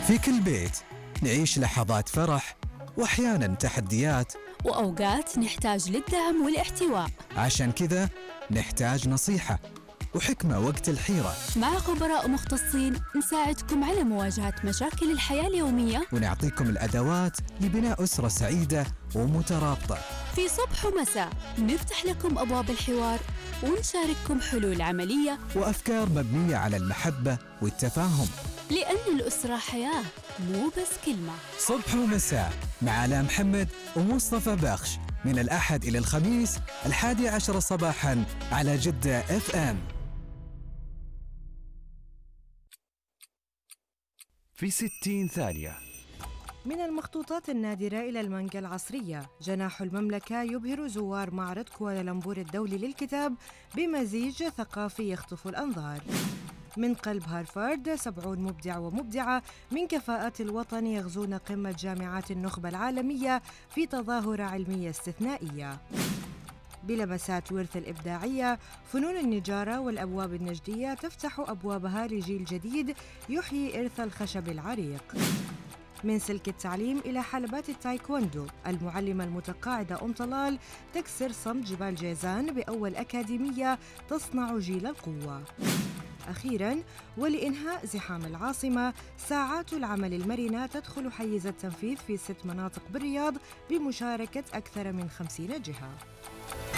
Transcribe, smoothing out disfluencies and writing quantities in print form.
في كل بيت نعيش لحظات فرح وأحياناً تحديات، وأوقات نحتاج للدعم والاحتواء. عشان كذا نحتاج نصيحة وحكمة وقت الحيرة، مع خبراء مختصين نساعدكم على مواجهة مشاكل الحياة اليومية، ونعطيكم الأدوات لبناء أسرة سعيدة ومترابطة. في صبح ومساء نفتح لكم أبواب الحوار ونشارككم حلول عملية وأفكار مبنية على المحبة والتفاهم، لأن الأسرة حياة مو بس كلمة. صبح ومساء مع آلاء محمد ومصطفى بخش، من الأحد إلى الخميس 11 صباحاً على جدة FM. في 60 ثانية. من المخطوطات النادرة إلى المانجا العصرية، جناح المملكة يبهر زوار معرض كوالالمبور الدولي للكتاب بمزيج ثقافي يخطف الأنظار. من قلب هارفارد 70 مبدع ومبدعة من كفاءات الوطن يغزون قمة جامعات النخبة العالمية في تظاهرة علمية استثنائية. بلمسات ورث الإبداعية، فنون النجارة والأبواب النجدية تفتح أبوابها لجيل جديد يحيي إرث الخشب العريق. من سلك التعليم إلى حلبات التايكوندو، المعلمة المتقاعدة أم طلال تكسر صمت جبال جيزان بأول أكاديمية تصنع جيل القوة. أخيراً، ولإنهاء زحام العاصمة، ساعات العمل المرنة تدخل حيز التنفيذ في 6 مناطق بالرياض بمشاركة أكثر من 50 جهة.